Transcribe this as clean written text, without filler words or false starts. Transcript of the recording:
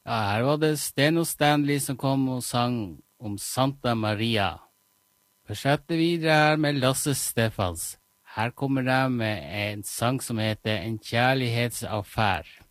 Ja, her var det Steno Stanley som kom og sang om Santa Maria. Fortsetter videre her med Lasse Stefans. Her kommer de med en sang som heter En kjærlighetsaffær.